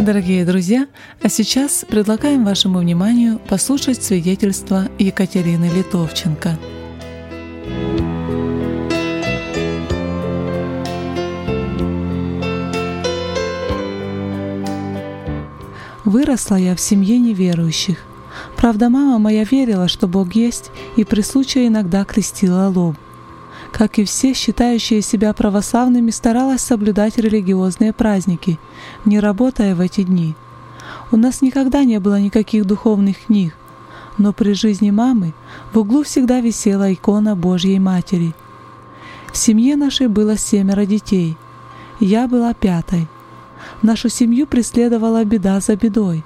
Дорогие друзья, а сейчас предлагаем вашему вниманию послушать свидетельство Екатерины Литовченко. Выросла я в семье неверующих. Правда, мама моя верила, что Бог есть, и при случае иногда крестила лоб. Как и все, считающие себя православными, старалась соблюдать религиозные праздники, не работая в эти дни. У нас никогда не было никаких духовных книг, но при жизни мамы в углу всегда висела икона Божьей Матери. В семье нашей было 7 детей. Я была 5-й. Нашу семью преследовала беда за бедой.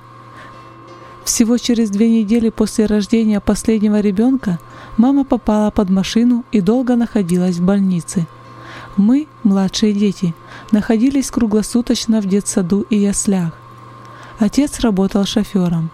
Всего через 2 недели после рождения последнего ребенка мама попала под машину и долго находилась в больнице. Мы, младшие дети, находились круглосуточно в детсаду и яслях. Отец работал шофером.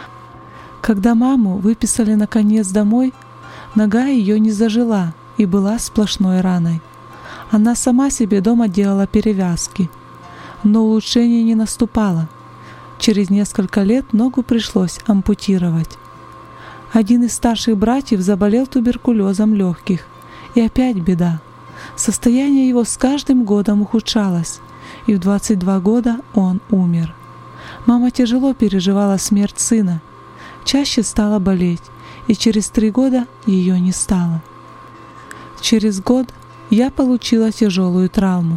Когда маму выписали наконец домой, нога ее не зажила и была сплошной раной. Она сама себе дома делала перевязки, но улучшение не наступало. Через несколько лет ногу пришлось ампутировать. Один из старших братьев заболел туберкулезом легких, и опять беда. Состояние его с каждым годом ухудшалось, и в 22 года он умер. Мама тяжело переживала смерть сына, чаще стала болеть, и через 3 года ее не стало. Через год я получила тяжелую травму.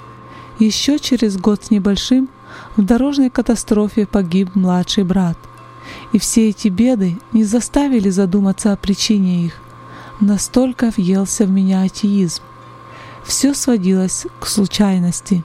Еще через год с небольшим в дорожной катастрофе погиб младший брат. И все эти беды не заставили задуматься о причине их. Настолько въелся в меня атеизм. Все сводилось к случайности.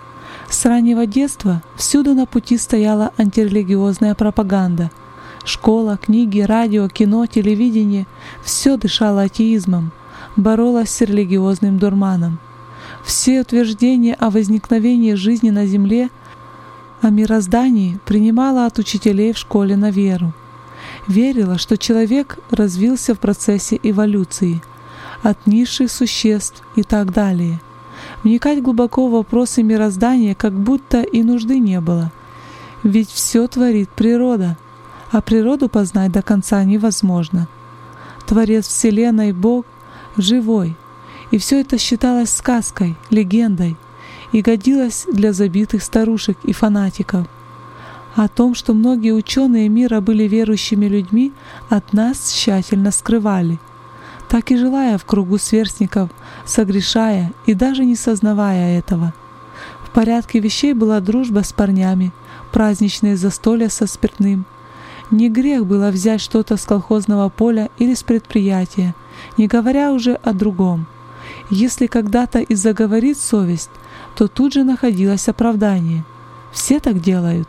С раннего детства всюду на пути стояла антирелигиозная пропаганда. Школа, книги, радио, кино, телевидение — все дышало атеизмом, боролось с религиозным дурманом. Все утверждения о возникновении жизни на земле, о мироздании принимала от учителей в школе на веру. Верила, что человек развился в процессе эволюции, от низших существ и так далее. Вникать глубоко в вопросы мироздания как будто и нужды не было. Ведь все творит природа, а природу познать до конца невозможно. Творец Вселенной Бог живой, и все это считалось сказкой, легендой, и годилось для забитых старушек и фанатиков. О том, что многие ученые мира были верующими людьми, от нас тщательно скрывали. Так и желая в кругу сверстников, согрешая и даже не сознавая этого. В порядке вещей была дружба с парнями, праздничные застолья со спиртным. Не грех было взять что-то с колхозного поля или с предприятия, не говоря уже о другом. Если когда-то и заговорит совесть, то тут же находилось оправдание. Все так делают.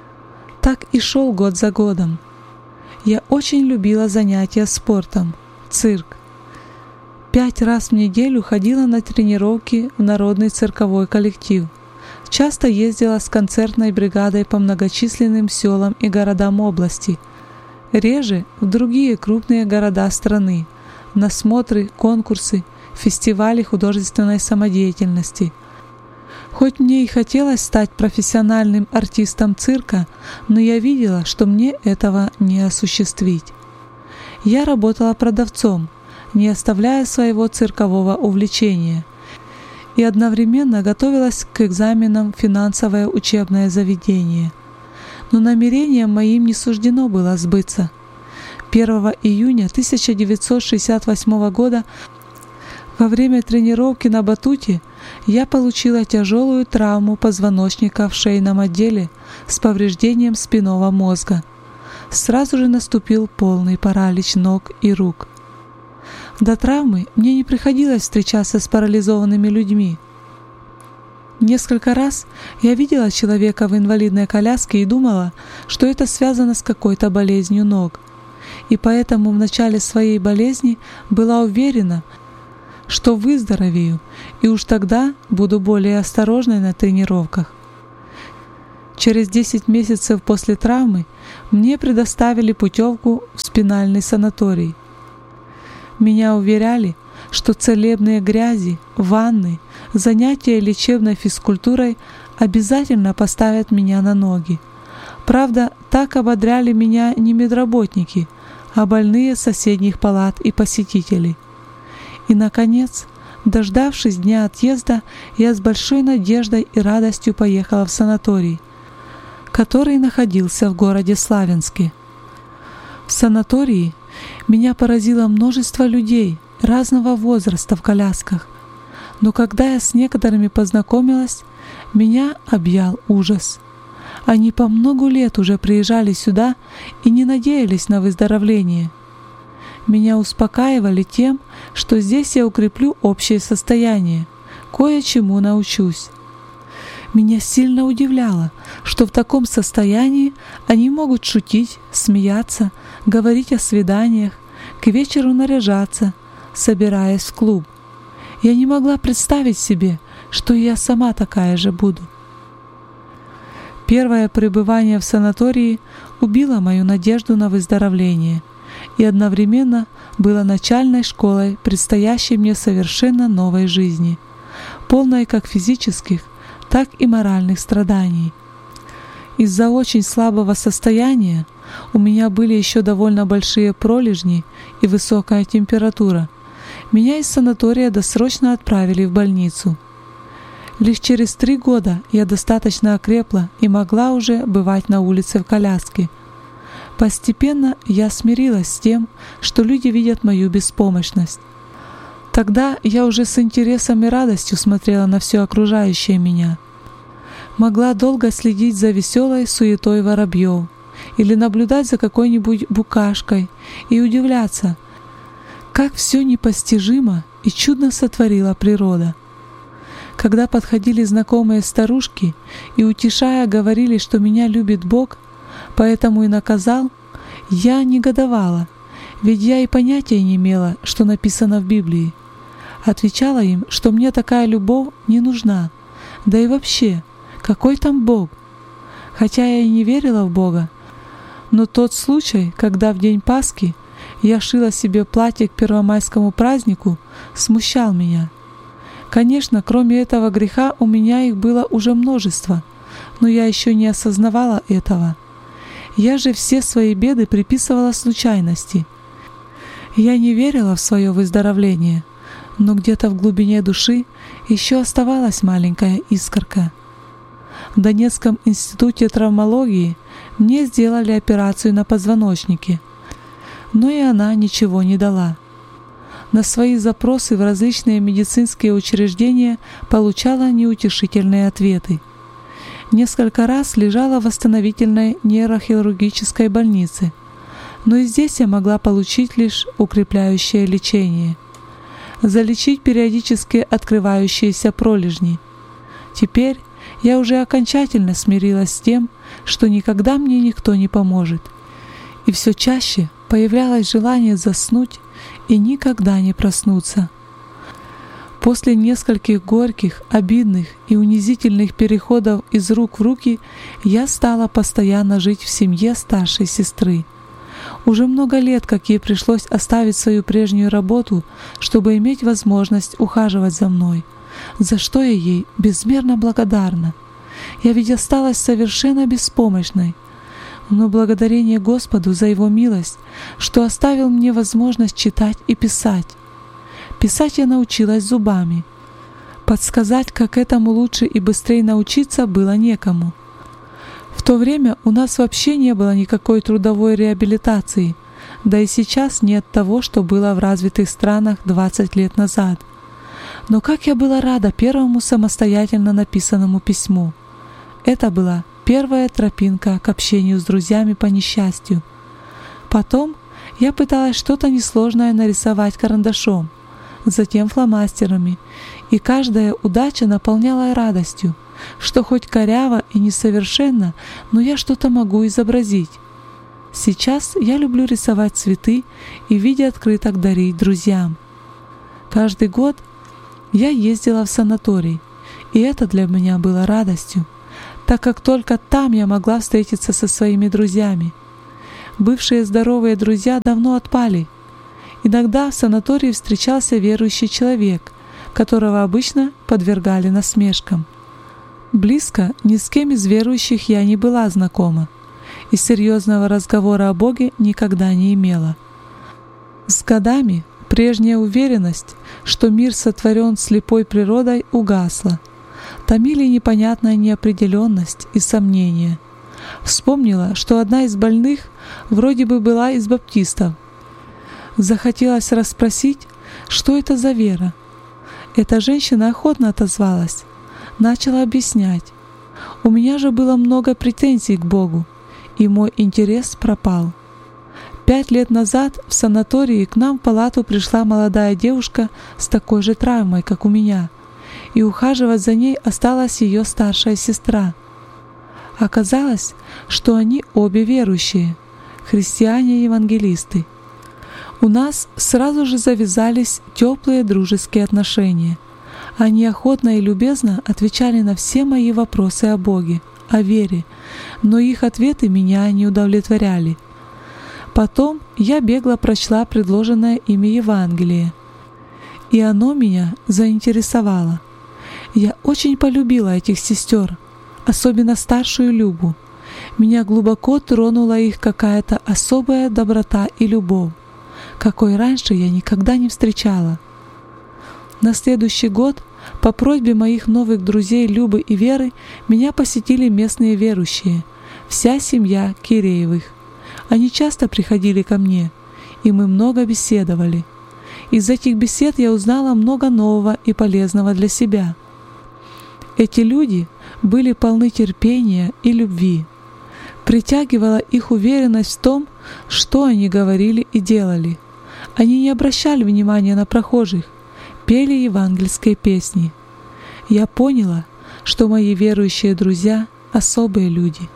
Так и шел год за годом. Я очень любила занятия спортом, цирк. 5 раз в неделю ходила на тренировки в народный цирковой коллектив. Часто ездила с концертной бригадой по многочисленным селам и городам области. Реже в другие крупные города страны, на смотры, конкурсы, фестивали художественной самодеятельности. Хоть мне и хотелось стать профессиональным артистом цирка, но я видела, что мне этого не осуществить. Я работала продавцом, не оставляя своего циркового увлечения, и одновременно готовилась к экзаменам в финансовое учебное заведение. Но намерением моим не суждено было сбыться. 1 июня 1968 года во время тренировки на батуте я получила тяжелую травму позвоночника в шейном отделе с повреждением спинного мозга. Сразу же наступил полный паралич ног и рук. До травмы мне не приходилось встречаться с парализованными людьми. Несколько раз я видела человека в инвалидной коляске и думала, что это связано с какой-то болезнью ног. И поэтому в начале своей болезни была уверена, что выздоровею, и уж тогда буду более осторожной на тренировках. Через 10 месяцев после травмы мне предоставили путевку в спинальный санаторий. Меня уверяли, что целебные грязи, ванны, занятия лечебной физкультурой обязательно поставят меня на ноги. Правда, так ободряли меня не медработники, а больные соседних палат и посетители. И, наконец, дождавшись дня отъезда, я с большой надеждой и радостью поехала в санаторий, который находился в городе Славянске. В санатории меня поразило множество людей разного возраста в колясках, но когда я с некоторыми познакомилась, меня объял ужас. Они по многу лет уже приезжали сюда и не надеялись на выздоровление. Меня успокаивали тем, что здесь я укреплю общее состояние, кое-чему научусь. Меня сильно удивляло, что в таком состоянии они могут шутить, смеяться, говорить о свиданиях, к вечеру наряжаться, собираясь в клуб. Я не могла представить себе, что я сама такая же буду. Первое пребывание в санатории убило мою надежду на выздоровление и одновременно было начальной школой предстоящей мне совершенно новой жизни, полной как физических, так и моральных страданий. Из-за очень слабого состояния у меня были еще довольно большие пролежни и высокая температура. Меня из санатория досрочно отправили в больницу. Лишь через 3 года я достаточно окрепла и могла уже бывать на улице в коляске. Постепенно я смирилась с тем, что люди видят мою беспомощность. Тогда я уже с интересом и радостью смотрела на все окружающее меня. Могла долго следить за веселой суетой воробьев или наблюдать за какой-нибудь букашкой и удивляться, как все непостижимо и чудно сотворила природа. Когда подходили знакомые старушки и, утешая, говорили, что меня любит Бог, поэтому и наказал, я негодовала, ведь я и понятия не имела, что написано в Библии. Отвечала им, что мне такая любовь не нужна, да и вообще, какой там Бог? Хотя я и не верила в Бога, но тот случай, когда в день Пасхи я шила себе платье к первомайскому празднику, смущал меня. Конечно, кроме этого греха у меня их было уже множество, но я еще не осознавала этого. Я же все свои беды приписывала случайности. Я не верила в свое выздоровление, но где-то в глубине души еще оставалась маленькая искорка. В Донецком институте травмологии мне сделали операцию на позвоночнике, но и она ничего не дала. На свои запросы в различные медицинские учреждения получала неутешительные ответы. Несколько раз лежала в восстановительной нейрохирургической больнице, но и здесь я могла получить лишь укрепляющее лечение, залечить периодически открывающиеся пролежни. Теперь я уже окончательно смирилась с тем, что никогда мне никто не поможет, и все чаще появлялось желание заснуть и никогда не проснуться. После нескольких горьких, обидных и унизительных переходов из рук в руки я стала постоянно жить в семье старшей сестры. Уже много лет, как ей пришлось оставить свою прежнюю работу, чтобы иметь возможность ухаживать за мной, за что я ей безмерно благодарна. Я ведь осталась совершенно беспомощной, но благодарение Господу за Его милость, что оставил мне возможность читать и писать. Писать я научилась зубами. Подсказать, как этому лучше и быстрее научиться, было некому. В то время у нас вообще не было никакой трудовой реабилитации, да и сейчас нет того, что было в развитых странах 20 лет назад. Но как я была рада первому самостоятельно написанному письму. Это была первая тропинка к общению с друзьями по несчастью. Потом я пыталась что-то несложное нарисовать карандашом, затем фломастерами, и каждая удача наполняла радостью, что хоть коряво и несовершенно, но я что-то могу изобразить. Сейчас я люблю рисовать цветы и в виде открыток дарить друзьям. Каждый год я ездила в санаторий, и это для меня было радостью, так как только там я могла встретиться со своими друзьями. Бывшие здоровые друзья давно отпали. Иногда в санатории встречался верующий человек, которого обычно подвергали насмешкам. Близко ни с кем из верующих я не была знакома и серьезного разговора о Боге никогда не имела. С годами прежняя уверенность, что мир сотворен слепой природой, угасла. Томили непонятная неопределенность и сомнения. Вспомнила, что одна из больных вроде бы была из баптистов. Захотелось расспросить, что это за вера. Эта женщина охотно отозвалась, начала объяснять. У меня же было много претензий к Богу, и мой интерес пропал. 5 лет назад в санатории к нам в палату пришла молодая девушка с такой же травмой, как у меня, и ухаживать за ней осталась ее старшая сестра. Оказалось, что они обе верующие, христиане-евангелисты. У нас сразу же завязались теплые дружеские отношения. Они охотно и любезно отвечали на все мои вопросы о Боге, о вере, но их ответы меня не удовлетворяли. Потом я бегло прочла предложенное ими Евангелие, и оно меня заинтересовало. Я очень полюбила этих сестер, особенно старшую Любу. Меня глубоко тронула их какая-то особая доброта и любовь, какой раньше я никогда не встречала. На следующий год по просьбе моих новых друзей Любы и Веры меня посетили местные верующие, вся семья Киреевых. Они часто приходили ко мне, и мы много беседовали. Из этих бесед я узнала много нового и полезного для себя. Эти люди были полны терпения и любви. Притягивала их уверенность в том, что они говорили и делали. Они не обращали внимания на прохожих, пели евангельские песни. Я поняла, что мои верующие друзья — особые люди.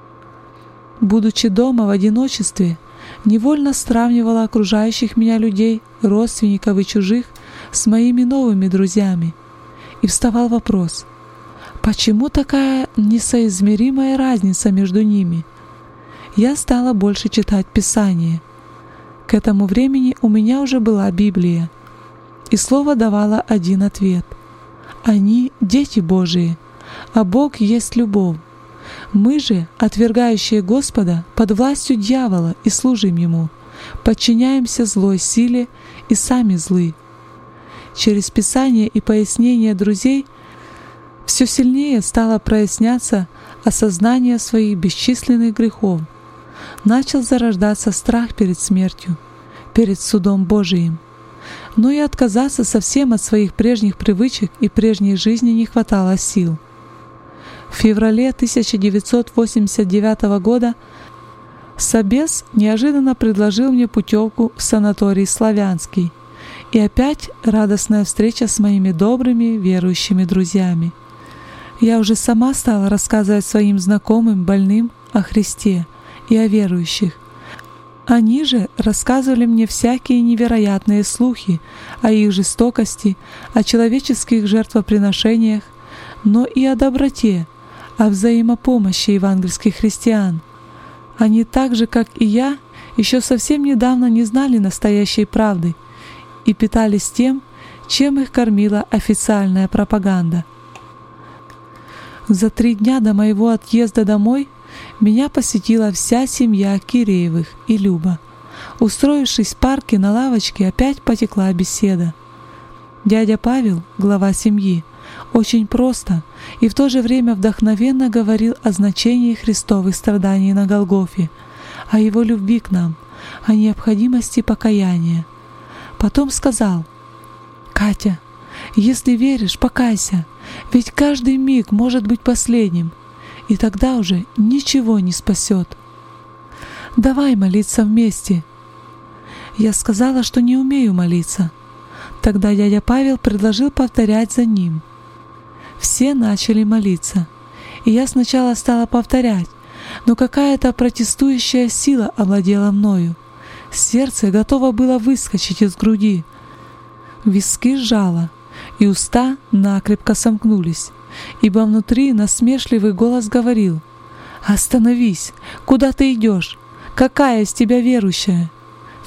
Будучи дома в одиночестве, невольно сравнивала окружающих меня людей, родственников и чужих, с моими новыми друзьями. И вставал вопрос, почему такая несоизмеримая разница между ними? Я стала больше читать Писание. К этому времени у меня уже была Библия, и Слово давало один ответ. Они — дети Божии, а Бог есть любовь. Мы же, отвергающие Господа, под властью дьявола и служим Ему, подчиняемся злой силе и сами злы. Через Писание и пояснения друзей все сильнее стало проясняться осознание своих бесчисленных грехов. Начал зарождаться страх перед смертью, перед судом Божиим. Но и отказаться совсем от своих прежних привычек и прежней жизни не хватало сил. В феврале 1989 года Собес неожиданно предложил мне путевку в санаторий «Славянский». И опять радостная встреча с моими добрыми верующими друзьями. Я уже сама стала рассказывать своим знакомым, больным о Христе и о верующих. Они же рассказывали мне всякие невероятные слухи о их жестокости, о человеческих жертвоприношениях, но и о доброте, о взаимопомощи евангельских христиан. Они так же, как и я, еще совсем недавно не знали настоящей правды и питались тем, чем их кормила официальная пропаганда. За 3 дня до моего отъезда домой меня посетила вся семья Киреевых и Люба. Устроившись в парке на лавочке, опять потекла беседа. Дядя Павел, глава семьи, очень просто и в то же время вдохновенно говорил о значении Христовых страданий на Голгофе, о Его любви к нам, о необходимости покаяния. Потом сказал: «Катя, если веришь, покайся, ведь каждый миг может быть последним, и тогда уже ничего не спасет. Давай молиться вместе». Я сказала, что не умею молиться. Тогда дядя Павел предложил повторять за ним. Все начали молиться, и я сначала стала повторять, но какая-то протестующая сила овладела мною. Сердце готово было выскочить из груди. Виски сжало, и уста накрепко сомкнулись, ибо внутри насмешливый голос говорил: «Остановись! Куда ты идешь? Какая из тебя верующая?